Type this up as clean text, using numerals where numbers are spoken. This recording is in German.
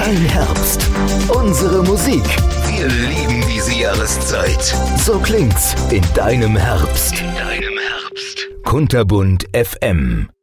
Dein Herbst. Unsere Musik. Wir lieben diese Jahreszeit. So klingt's in deinem Herbst. Kunterbunt FM.